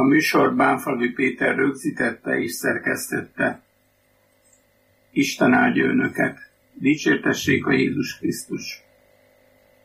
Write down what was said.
műsort Bánfalvi Péter rögzítette és szerkesztette. Isten áldja önöket! Dicsértessék a Jézus Krisztus!